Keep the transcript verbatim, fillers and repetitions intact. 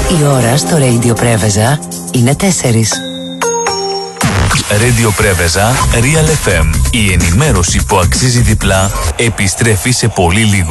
Η ώρα στο Radio Πρέβεζα είναι τέσσερις. Radio Πρέβεζα, Real εφ εμ. Η ενημέρωση που αξίζει διπλά επιστρέφει σε πολύ λίγο.